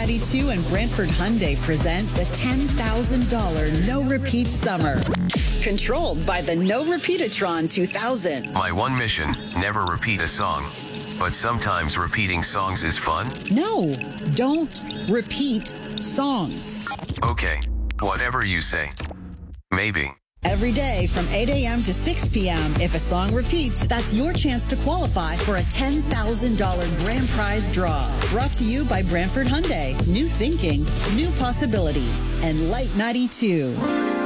92 and Brantford Hyundai present the $10,000 No Repeat Summer. Controlled by the No Repeatatron 2000. My one mission, never repeat a song. But sometimes repeating songs is fun? No, don't repeat songs. Okay, whatever you say. Maybe. Every day from 8 a.m. to 6 p.m. If a song repeats, that's your chance to qualify for a $10,000 grand prize draw. Brought to you by Brantford Hyundai. New thinking, new possibilities. And Light 92.